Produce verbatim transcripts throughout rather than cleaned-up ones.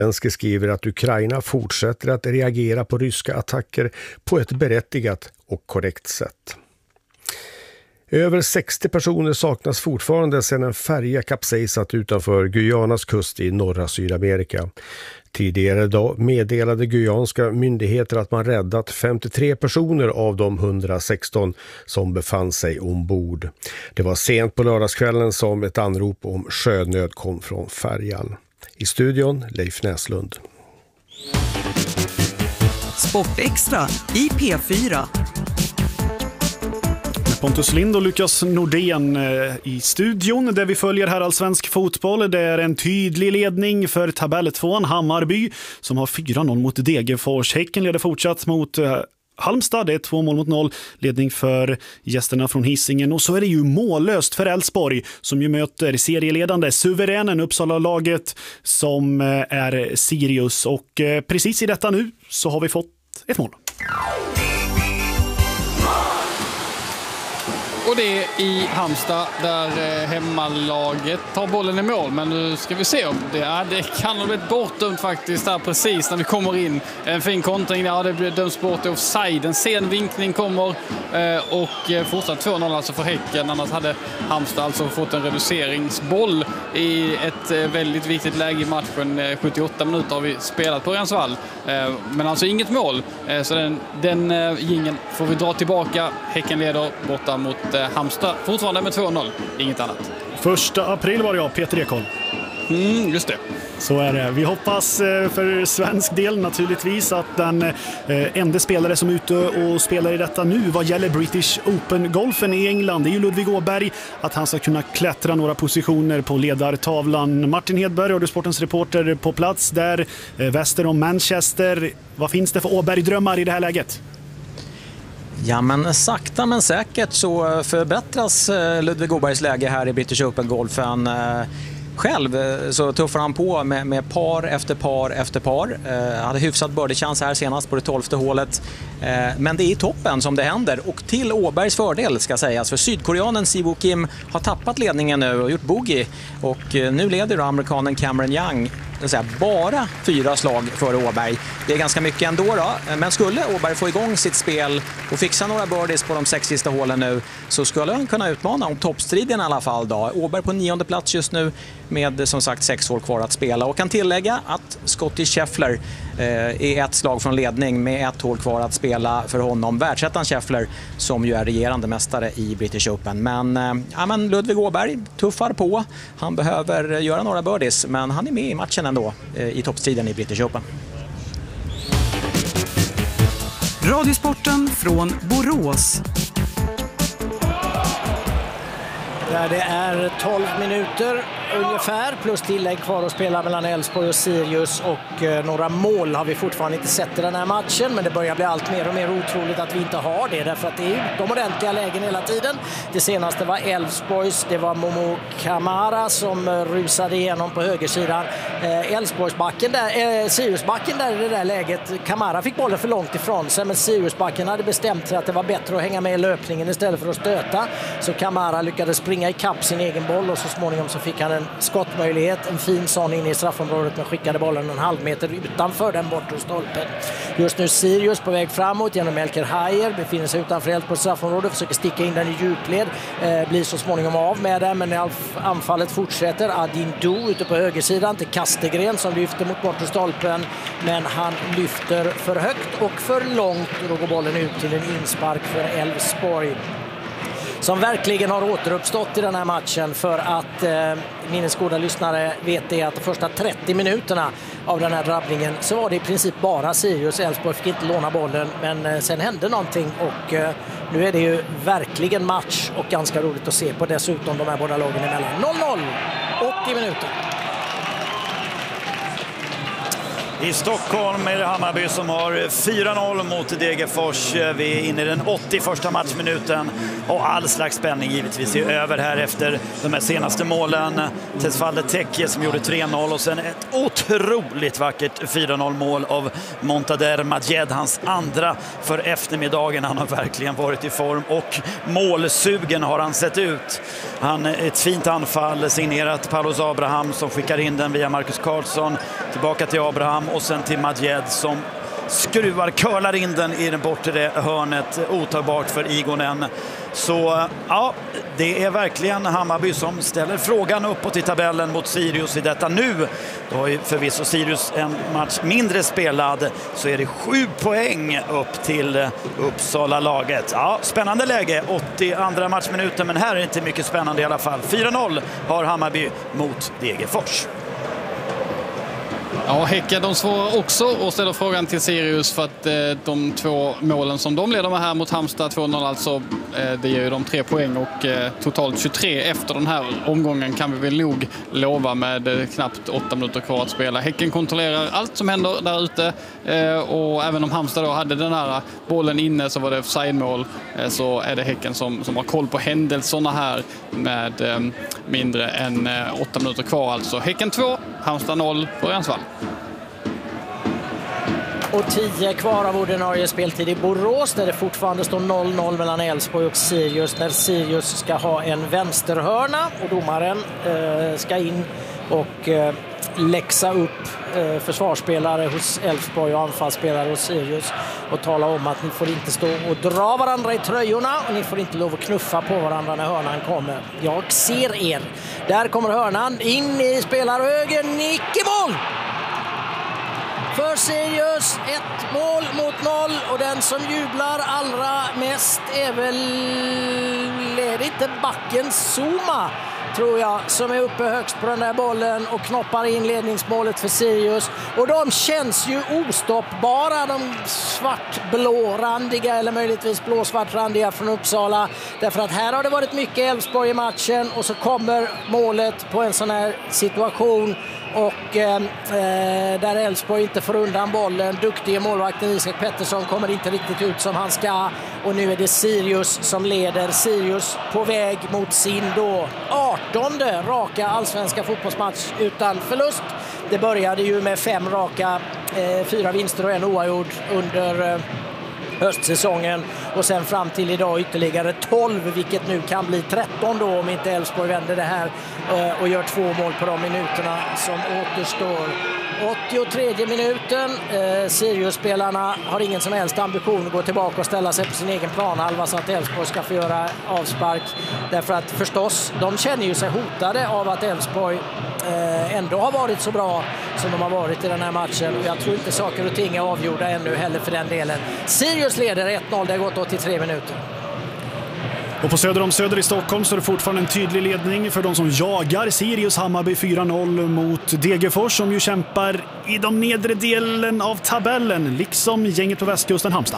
Zelenskyj skriver att Ukraina fortsätter att reagera på ryska attacker på ett berättigat och korrekt sätt. Över sextio personer saknas fortfarande sedan en färja kapsejsat utanför Guyanas kust i norra Sydamerika. Tidigare då meddelade guyanska myndigheter att man räddat femtiotre personer av de hundrasexton som befann sig ombord. Det var sent på lördagskvällen som ett anrop om sjönöd kom från färjan. I studion Leif Näslund. Sportextra i P fyra. Pontus Lind och Lukas Nordén i studion där vi följer här allsvensk fotboll. Det är en tydlig ledning för tabelltvåan Hammarby som har fyra noll mot Degerfors. Häcken leder fortsatt mot Halmstad, det är två mål mot noll, ledning för gästerna från Hisingen. Och så är det ju mållöst för Elfsborg som ju möter serieledande suveränen Uppsala-laget som är Sirius. Och precis i detta nu så har vi fått ett mål. Och det är i Halmstad där hemmalaget tar bollen i mål. Men nu ska vi se om det är. Det kan ha blivit bortdömt faktiskt där precis när vi kommer in. En fin kontring där, det blir döms bort i offside. En sen vinkning kommer och fortsatt två noll alltså för Häcken. Annars hade Halmstad alltså fått en reduceringsboll i ett väldigt viktigt läge i matchen. sjuttioåtta minuter har vi spelat på Rensvall. Men alltså inget mål. Så den, den gingen får vi dra tillbaka. Häcken leder borta mot Halmstad. Fortfarande med två noll. Inget annat. Första april var det jag, Peter Ekholm. Mm, just det. Så är det. Vi hoppas för svensk del naturligtvis att den enda spelare som är ute och spelar i detta nu vad gäller British Open-golfen i England, det är ju Ludvig Åberg, att han ska kunna klättra några positioner på ledartavlan. Martin Hedberg, Radiosportens reporter på plats där, väster om Manchester. Vad finns det för Åberg-drömmar i det här läget? Ja, men sakta men säkert så förbättras Ludvig Åbergs läge här i British Open-golfen. Själv så tuffar han på med, med par efter par efter par. Eh, hade hyfsat birdie-chans här senast på det tolfte hålet. Eh, men det är i toppen som det händer. Och till Åbergs fördel ska sägas. För sydkoreanen Siwoo Kim har tappat ledningen nu och gjort bogey. Och eh, nu leder då amerikanen Cameron Young säga, bara fyra slag före Åberg. Det är ganska mycket ändå då. Men skulle Åberg få igång sitt spel och fixa några birdies på de sex sista hålen nu så skulle han kunna utmana om toppstriden i alla fall då. Åberg på nionde plats just nu med som sagt sex hål kvar att spela. Och kan tillägga att Scottie Scheffler eh, är ett slag från ledning med ett hål kvar att spela för honom. Världsettan Scheffler som ju är regerande mästare i British Open. Men, eh, ja, men Ludvig Åberg tuffar på. Han behöver göra några birdies men han är med i matchen ändå eh, i toppstriden i British Open. Radiosporten från Borås. Där det är tolv minuter ungefär plus tillägg kvar att spela mellan Elfsborg och Sirius och eh, några mål har vi fortfarande inte sett i den här matchen, men det börjar bli allt mer och mer otroligt att vi inte har det därför att det är utomordentliga lägen hela tiden. Det senaste var Elfsborgs, det var Momo Kamara som eh, rusade igenom på högersidan. Eh, Elfsborgsbacken där, eh, Siriusbacken där i det där läget, Kamara fick bollen för långt ifrån sig men Siriusbacken hade bestämt sig att det var bättre att hänga med i löpningen istället för att stöta, så Kamara lyckades springa i kapp sin egen boll och så småningom så fick han en skottmöjlighet, en fin sån in i straffområdet men skickade bollen en halv meter utanför den bortre stolpen. Just nu Sirius på väg framåt genom Melker Hayer, befinner sig utanför helt på straffområdet, försöker sticka in den i djupled, eh, blir så småningom av med den, men anfallet fortsätter. Adin Do ute på högersidan till Kastegren som lyfter mot bortre stolpen, men han lyfter för högt och för långt och då går bollen ut till en inspark för Elfsborg, som verkligen har återuppstått i den här matchen, för att eh, minnesgoda lyssnare vet det att de första trettio minuterna av den här drabblingen så var det i princip bara Sirius. Elfsborg fick inte låna bollen, men eh, sen hände någonting och eh, nu är det ju verkligen match och ganska roligt att se på dessutom de här båda lagen emellan. noll noll, åttio minuter. I Stockholm är det Hammarby som har fyra noll mot Degerfors. Vi är inne i den åttioförsta matchminuten och all slags spänning givetvis är över här efter de här senaste målen. Tesfalde Tekke som gjorde tre noll och sen ett otroligt vackert fyra noll mål av Montader Majed, hans andra för eftermiddagen. Han har verkligen varit i form och målsugen har han sett ut. Han ett fint anfall signerat Paulus Abraham som skickar in den via Marcus Karlsson tillbaka till Abraham och sen till Majed som skruvar, curlar in den i den bortre hörnet, otagbart för Igonen. Så ja, det är verkligen Hammarby som ställer frågan uppåt i tabellen mot Sirius i detta nu. Då har ju förvisso Sirius en match mindre spelad, så är det sju poäng upp till Uppsala-laget. Ja, spännande läge, åttioandra matchminuten, men här är det inte mycket spännande i alla fall. fyra noll har Hammarby mot Degerfors. Ja, Häcken de svarar också och ställer frågan till Sirius för att eh, de två målen som de leder med här mot Halmstad två noll alltså, eh, det ger ju dem tre poäng och eh, totalt tjugotre efter den här omgången kan vi väl nog lova med eh, knappt åtta minuter kvar att spela. Häcken kontrollerar allt som händer där ute eh, och även om Halmstad då hade den här bollen inne så var det offside-mål, eh, så är det Häcken som, som har koll på händelserna här med eh, mindre än eh, åtta minuter kvar alltså. Häcken två, Halmstad noll på Örjansvall. Och tio kvar av ordinarie speltid i Borås där det fortfarande står noll noll mellan Elfsborg och Sirius när Sirius ska ha en vänsterhörna och domaren eh, ska in och eh, läxa upp eh, försvarsspelare hos Elfsborg och anfallsspelare hos Sirius och tala om att ni får inte stå och dra varandra i tröjorna och ni får inte lov att knuffa på varandra när hörnan kommer. Jag ser er. Där kommer hörnan in i spelarhögen, nick i mål! För Sirius, ett mål mot noll och den som jublar allra mest är väl, är det inte backen Zuma tror jag, som är uppe högst på den där bollen och knoppar in ledningsmålet för Sirius. Och de känns ju ostoppbara, de svartblårandiga eller möjligtvis blåsvartrandiga från Uppsala. Därför att här har det varit mycket Elfsborg i matchen och så kommer målet på en sån här situation. Och eh, där Elfsborg inte får undan bollen. Duktige målvakten Isak Pettersson kommer inte riktigt ut som han ska. Och nu är det Sirius som leder. Sirius på väg mot sin då artonde raka allsvenska fotbollsmatch utan förlust. Det började ju med fem raka, eh, fyra vinster och en oavgjord under... Eh, höstsäsongen och sen fram till idag ytterligare tolv, vilket nu kan bli tretton då om inte Elfsborg vänder det här och gör två mål på de minuterna som återstår. åttiotredje minuten, eh, Sirius-spelarna har ingen som helst ambition att gå tillbaka och ställa sig på sin egen planhalva så att Elfsborg ska få göra avspark. Därför att förstås, de känner ju sig hotade av att Elfsborg eh, ändå har varit så bra som de har varit i den här matchen. Och jag tror inte saker och ting är avgjorda ännu heller för den delen. Sirius leder ett noll, det har gått åttiotre minuter. Och på söder om Söder i Stockholm så är det fortfarande en tydlig ledning för de som jagar Sirius. Hammarby fyra noll mot Degerfors som ju kämpar i de nedre delen av tabellen, liksom gänget på västkusten Halmstad.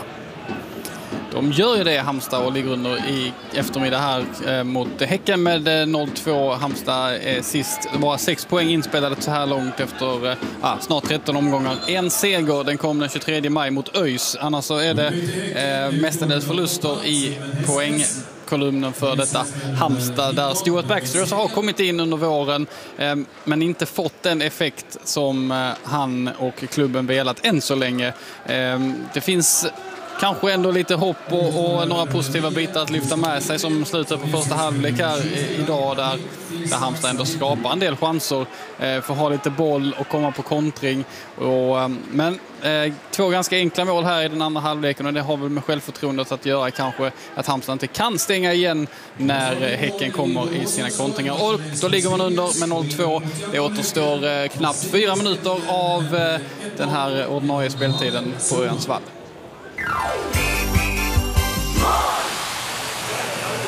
De gör ju det, Halmstad, och ligger under i eftermiddag här eh, mot Häcken med noll två. Halmstad är sist, bara sex poäng inspelade så här långt efter eh, ah, snart tretton omgångar. En seger, den kom den tjugotredje maj mot ÖIS. Annars så är det eh, mestadels förluster i poängkolumnen för detta Halmstad, där Stuart Baxter har kommit in under våren eh, men inte fått den effekt som eh, han och klubben velat än så länge. Eh, det finns kanske ändå lite hopp och, och några positiva bitar att lyfta med sig som slutar på första halvlek här idag där, där Halmstad ändå skapar en del chanser eh, för att ha lite boll och komma på kontring. Och, eh, men eh, två ganska enkla mål här i den andra halvleken och det har väl med självförtroendet att göra kanske att Halmstad inte kan stänga igen när eh, Häcken kommer i sina kontringar. Och då ligger man under med noll två. Det återstår eh, knappt fyra minuter av eh, den här ordinarie speltiden på Örjansvall.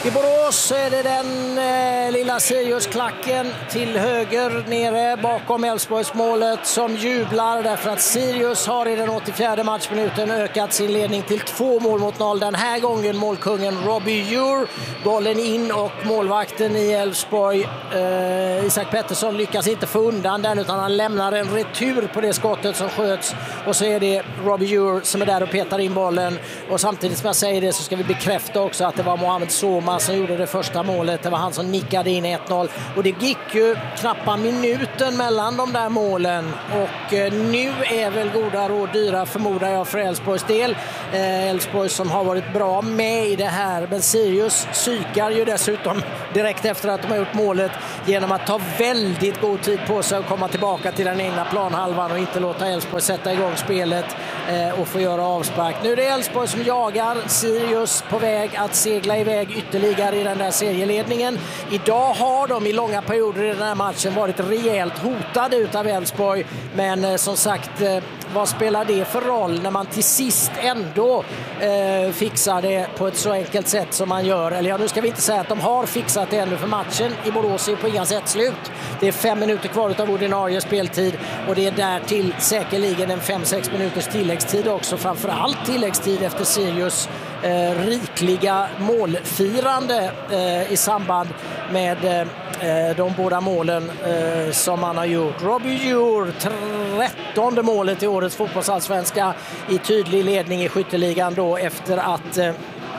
I Borås så är det den eh, lilla Sirius-klacken till höger nere bakom Elfsborgsmålet som jublar därför att Sirius har i den åttiofjärde matchminuten ökat sin ledning till två mål mot noll. Den här gången målkungen Robbie Ure, bollen in och målvakten i Elfsborg eh, Isak Pettersson lyckas inte få undan den utan han lämnar en retur på det skottet som sköts och så är det Robbie Ure som är där och petar in bollen och samtidigt som jag säger det så ska vi bekräfta också att det var Mohamed Soma som gjorde det första målet. Det var han som nickade in ett noll och det gick ju knappt minuten mellan de där målen och eh, nu är väl goda råd dyra förmodar jag för Elfsborgs del. Eh, Elfsborg som har varit bra med i det här men Sirius psykar ju dessutom direkt efter att de har gjort målet genom att ta väldigt god tid på sig att komma tillbaka till den egna planhalvan och inte låta Elfsborg sätta igång spelet eh, och få göra avspark. Nu är det Elfsborg som jagar Sirius på väg att segla iväg ytterligare i den där serieledningen. Idag har de i långa perioder i den här matchen varit rejält hotade utav Elfsborg men eh, som sagt eh, vad spelar det för roll när man till sist ändå eh, fixar det på ett så enkelt sätt som man gör. Eller ja, nu ska vi inte säga att de har fixat det ännu för matchen i Borås är på inga sätt slut. Det är fem minuter kvar av ordinarie speltid och det är därtill säkerligen en fem sex minuters tilläggstid också. Framförallt tilläggstid efter Sirius eh, rikliga målfirande eh, i samband med eh, de båda målen eh, som man har gjort. Robbie Ure, trettonde målet i årets fotbollsallsvenska i tydlig ledning i skytteligan då efter att eh,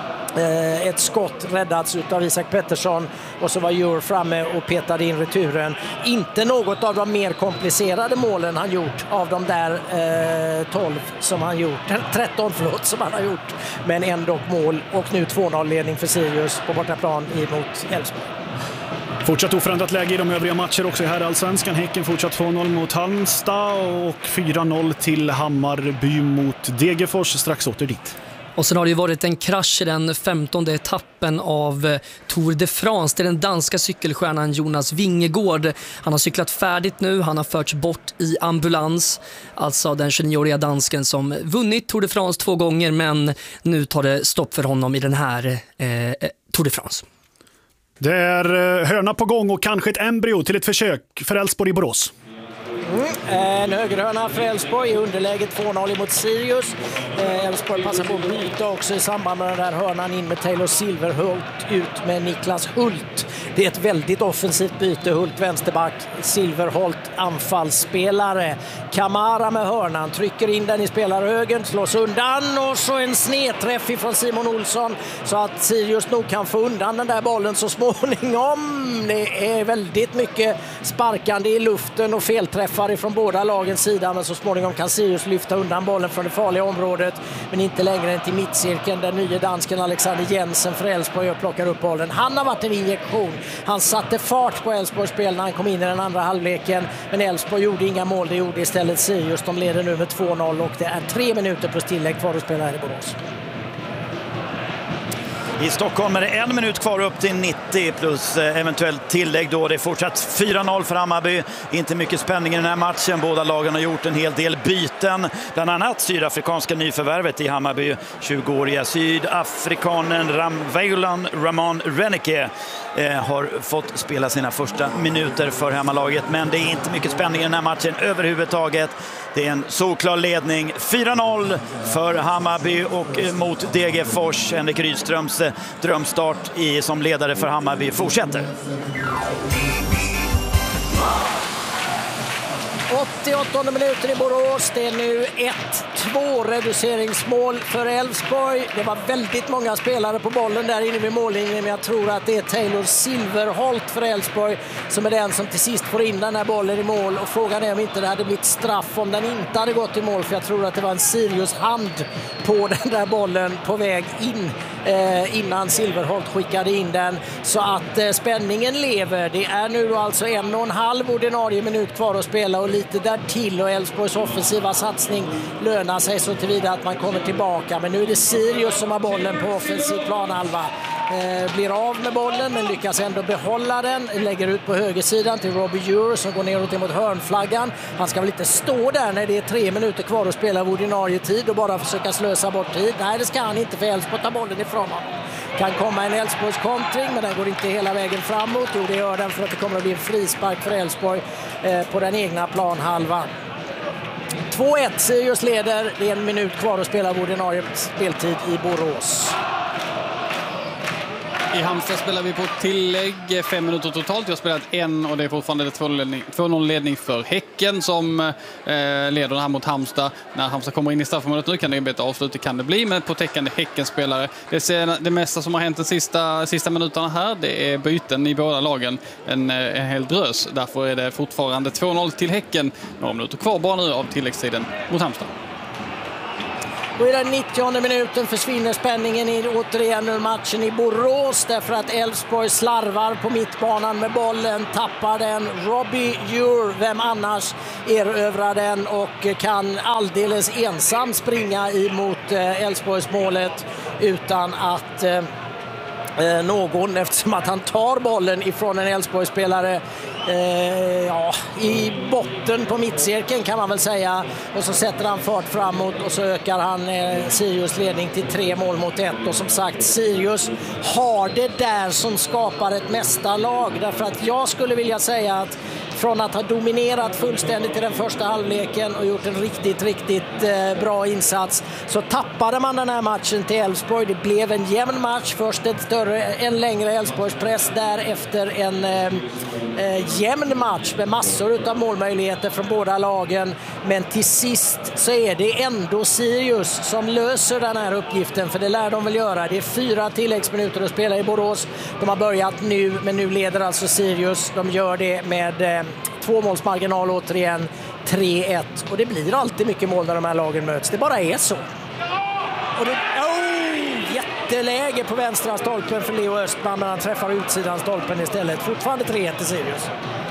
ett skott räddats av Isak Pettersson och så var Ure framme och petade in returen. Inte något av de mer komplicerade målen han gjort av de där eh, tolv som han gjort, tretton förlåt som han har gjort, men ändå mål och nu två noll-ledning för Sirius på bortaplan emot Elfsborg. Fortsatt oförändrat läge i de övriga matcher också i här allsvenskan. Häcken fortsatt två noll mot Halmstad och fyra noll till Hammarby mot Degerfors. Strax åter dit. Och sen har det ju varit en krasch i den femtonde etappen av Tour de France. Det är den danska cykelstjärnan Jonas Vingegaard. Han har cyklat färdigt nu. Han har förts bort i ambulans. Alltså den tjugonioåriga dansken som vunnit Tour de France två gånger. Men nu tar det stopp för honom i den här eh, Tour de France. Det är hörna på gång och kanske ett embryo till ett försök för Elfsborg i Borås. Mm. En högerhörna för Elfsborg i underläget två noll mot Sirius. Elfsborg passar på att byta också i samband med den där hörnan in med Taylor Silverhult ut med Niklas Hult. Det är ett väldigt offensivt byte. Hult vänsterback, Silverhult anfallsspelare. Kamara med hörnan, trycker in den i spelarhögen, slås undan och så en snedträff ifrån Simon Olsson så att Sirius nog kan få undan den där bollen så småningom. Det är väldigt mycket sparkande i luften och felträffar ifrån båda lagens sida men så småningom kan Sirius lyfta undan bollen från det farliga området men inte längre än till mittcirkeln där nya dansken Alexander Jensen för Elfsborg plockar upp bollen. Han har varit en injektion. Han satte fart på Elfsborgs spel när han kom in i den andra halvleken men Elfsborg gjorde inga mål, det gjorde istället Sirius. De leder nu med två noll och det är tre minuter plus tillägg kvar att spela här i Borås. I Stockholm är det en minut kvar upp till nittio plus eventuellt tillägg då. Det är fortsatt fyra noll för Hammarby. Inte mycket spänning i den här matchen. Båda lagen har gjort en hel del byten. Bland annat sydafrikanska nyförvärvet i Hammarby. tjugoåriga sydafrikanen Ramveulan Ramon Reneke eh, har fått spela sina första minuter för hemmalaget. Men det är inte mycket spänning i den här matchen överhuvudtaget. Det är en solklar ledning. fyra noll för Hammarby och mot Degerfors. Henrik Rydströms drömstart i, som ledare för Hammarby fortsätter. åttioåttonde minuter i Borås. Det är nu ett två reduceringsmål för Elfsborg. Det var väldigt många spelare på bollen där inne vid mållinjen, men jag tror att det är Taylor Silverholt för Elfsborg som är den som till sist får in den här bollen i mål. Och frågan är om inte det hade blivit straff om den inte hade gått i mål, för jag tror att det var en Sirius hand på den där bollen på väg in eh, innan Silverholt skickade in den. Så att eh, spänningen lever. Det är nu alltså en och en halv ordinarie minut kvar att spela och lite där till, och Elfsborgs offensiva satsning lönar sig så tillvida att man kommer tillbaka. Men nu är det Sirius som har bollen på offensiv planhalva Eh, blir av med bollen men lyckas ändå behålla den. Lägger ut på högersidan till Robbie Ure som går neråt mot hörnflaggan. Han ska väl inte stå där när det är tre minuter kvar att spela av ordinarie tid och bara försöka slösa bort tid. Nej, det ska han inte, för Elfsborg tar bollen ifrån honom. Kan komma en Elfsborgs kontring, men den går inte hela vägen framåt. Jo, det gör den, för att det kommer att bli en frispark för Elfsborg eh, på den egna planhalvan. två ett, Sirius leder. Det är en minut kvar att spela av ordinarie speltid i Borås. I Halmstad spelar vi på tillägg, fem minuter totalt. Jag har spelat en och det är fortfarande två noll ledning för Häcken som eh, leder den här mot Halmstad. När Halmstad kommer in i straffområdet nu kan det bli ett avslut, det kan det bli, men på täckande Häcken-spelare. Det, ser, det mesta som har hänt de sista, sista minuterna här, det är byten i båda lagen. En, en hel drös. Därför är det fortfarande två noll till Häcken. Några minuter kvar bara nu av tilläggstiden mot Halmstad. Och i den nittionde minuten försvinner spänningen i, återigen ur matchen i Borås, därför att Elfsborg slarvar på mittbanan med bollen, tappar den. Robbie Ure, vem annars, erövrar den och kan alldeles ensam springa emot Elfsborgs målet utan att eh, någon, eftersom att han tar bollen ifrån en Elfsborg-spelare eh, ja, i botten på mittcirkeln kan man väl säga, och så sätter han fart framåt och så ökar han eh, Sirius ledning till tre mål mot ett. Och som sagt, Sirius har det där som skapar ett mästarlag, därför att jag skulle vilja säga att från att ha dominerat fullständigt i den första halvleken och gjort en riktigt, riktigt eh, bra insats, så tappade man den här matchen till Elfsborg. Det blev en jämn match, först ett större, en längre Elfsborgs press, därefter en eh, eh, jämn match med massor av målmöjligheter från båda lagen. Men till sist så är det ändå Sirius som löser den här uppgiften, för det lär de väl göra. Det är fyra tilläggsminuter att spela i Borås. De har börjat nu, men nu leder alltså Sirius. De gör det med eh, två målsmarginal återigen, tre ett. Och det blir alltid mycket mål när de här lagen möts. Det bara är så. Och det, oh, jätteläge på vänstra stolpen för Leo Östman, men han träffar utsidan stolpen istället. Fortfarande tre ett till Sirius.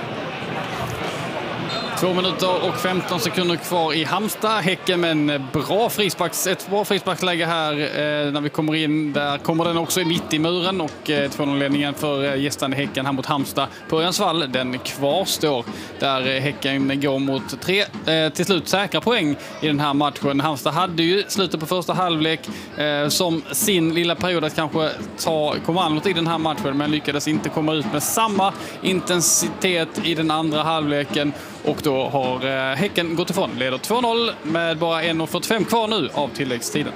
Två minuter och femton sekunder kvar i Halmstad. Häcken med en bra frisparks, ett bra frisparksläge här eh, när vi kommer in. Där kommer den också mitt i muren och eh, två noll-ledningen för eh, gästande Häcken här mot Halmstad på Örjansvall. Den kvarstår där eh, Häcken går mot tre eh, till slut säkra poäng i den här matchen. Halmstad hade ju slutet på första halvlek eh, som sin lilla period att kanske ta kommandot i den här matchen, men lyckades inte komma ut med samma intensitet i den andra halvleken. Och då har eh, Häcken gått ifrån, leder två noll med bara en fyrtiofem kvar nu av tilläggstiden.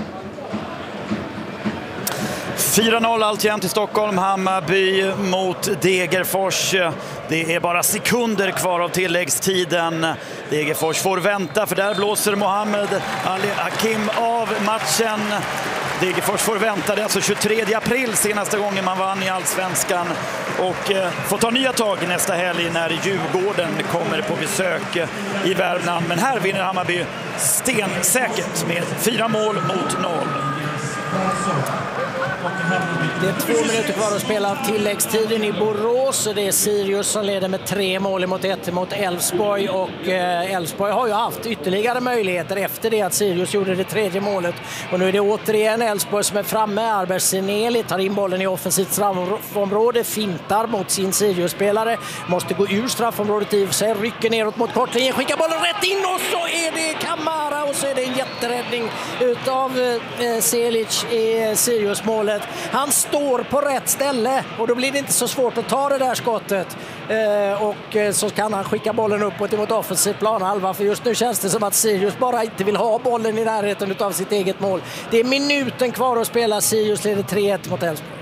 fyra noll alltjämt i Stockholm. Hammarby mot Degerfors. Det är bara sekunder kvar av tilläggstiden. Degerfors får vänta, för där blåser Mohamed Ali Hakim av matchen. Degerfors får vänta, det är alltså tjugotredje april senaste gången man vann i Allsvenskan, och eh, får ta nya tag nästa helg när Djurgården kommer på besök i Värmland. Men här vinner Hammarby stensäkert med fyra mål mot noll. Det är två minuter kvar att spela av tilläggstiden i Borås, och det är Sirius som leder med tre mål mot ett mot Elfsborg, och Elfsborg har ju haft ytterligare möjligheter efter det att Sirius gjorde det tredje målet, och nu är det återigen Elfsborg som är framme. Arberg Seneli tar in bollen i offensivt straffområde, fintar mot sin Sirius-spelare, måste gå ur straffområdet i sig, rycker neråt mot kortlinjen, skickar bollen rätt in, och så är det Kamara, och så är det en jätteräddning utav eh, Selic i Sirius-målet. Han står på rätt ställe, och då blir det inte så svårt att ta det där skottet, eh, och eh, så kan han skicka bollen uppåt mot offensiv planhalva, för just nu känns det som att Sirius bara inte vill ha bollen i närheten av sitt eget mål. Det är minuten kvar att spela. Sirius leder tre ett mot Elfsborg.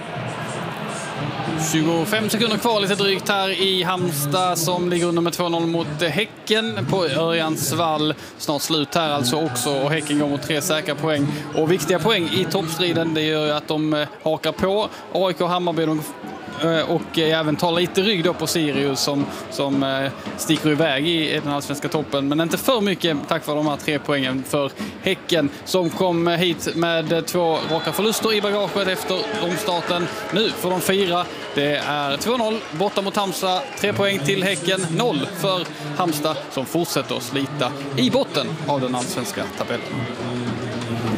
tjugofem sekunder kvar lite drygt här i Halmstad som ligger under med två noll mot Häcken på Örjansvall. Snart slut här alltså också, och Häcken går mot tre säkra poäng och viktiga poäng i toppstriden. Det gör ju att de hakar på A I K och Hammarby och även tar lite rygg då på Sirius som, som sticker iväg i den allsvenska toppen, men inte för mycket tack vare de här tre poängen för Häcken som kom hit med två raka förluster i bagaget efter omstarten. Nu får de fira. Det är två noll borta mot Halmstad, tre poäng till Häcken, noll för Halmstad som fortsätter att slita i botten av den allsvenska tabellen.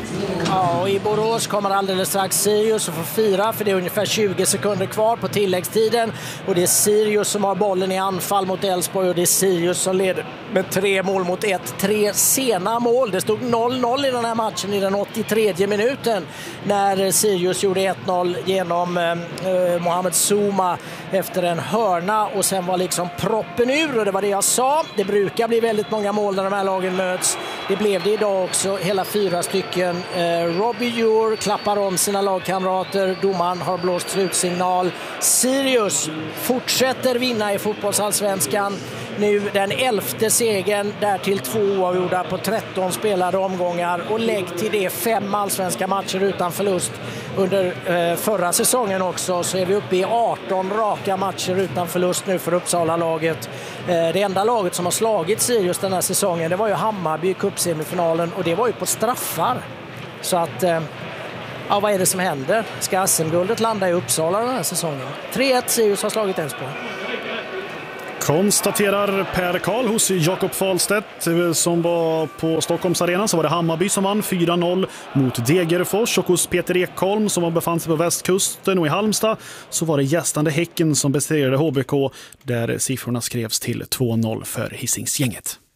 Ja, och i Borås kommer alldeles strax Sirius att få fira, för det är ungefär tjugo sekunder kvar på tilläggstiden. Och det är Sirius som har bollen i anfall mot Elfsborg och det är Sirius som leder med tre mål mot ett. Tre sena mål. Det stod noll noll i den här matchen i den åttiotredje minuten när Sirius gjorde ett noll genom eh, Mohamed Souma efter en hörna, och sen var liksom proppen ur, och det var det jag sa. Det brukar bli väldigt många mål när de här lagen möts. Det blev det idag också, hela fyra stycken. Eh, Robbie Djur klappar om sina lagkamrater. Domaren har blåst slutsignal. Sirius fortsätter vinna i fotbollsallsvenskan. Nu den elfte segern, därtill två oavgjorda på tretton spelade omgångar, och lägg till det fem allsvenska matcher utan förlust under eh, förra säsongen också, så är vi uppe i arton raka matcher utan förlust nu för Uppsala-laget. Eh, det enda laget som har slagit Sirius den här säsongen, det var ju Hammarby i cupsemifinalen, och det var ju på straffar. Så att, eh, ja, vad är det som händer? Ska S M-guldet landa i Uppsala den här säsongen? tre ett Sirius har slagit Elfsborg. Konstaterar Per Karl hos Jakob Fahlstedt som var på Stockholms arena. Så var det Hammarby som vann fyra noll mot Degerfors, och hos Peter Ekholm som befann sig på västkusten och i Halmstad så var det gästande Häcken som besegrade H B K där siffrorna skrevs till två noll för Hisingsgänget.